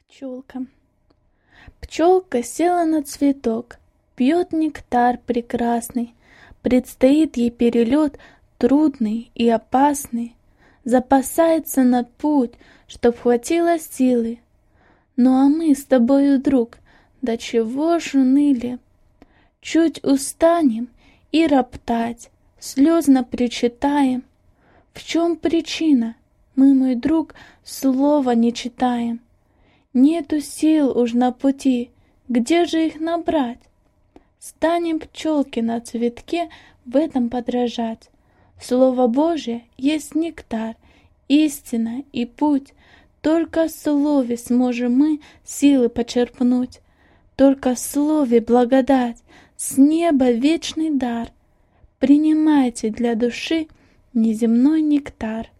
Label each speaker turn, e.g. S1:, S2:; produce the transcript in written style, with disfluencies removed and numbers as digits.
S1: Пчелка. Пчелка села на цветок, пьет нектар прекрасный. Предстоит ей перелет трудный и опасный. Запасается на путь, чтоб хватило силы. Ну а мы с тобою, друг, до чего ж уныли? Чуть устанем и роптать, слезно причитаем. В чем причина? Мы, мой друг, слова не читаем. Нету сил уж на пути, где же их набрать? Станем пчелки на цветке в этом подражать. Слово Божье есть нектар, истина и путь. Только в слове сможем мы силы почерпнуть. Только в слове благодать, с неба вечный дар. Принимайте для души неземной нектар.